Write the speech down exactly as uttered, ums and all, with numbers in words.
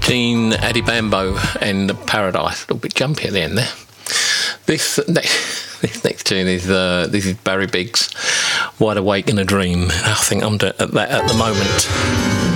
Gene Adibambo and Paradise. A little bit jumpy at the end there. This next, this next tune is uh, this is Barry Biggs, Wide Awake in a Dream. I think I'm at that at the moment.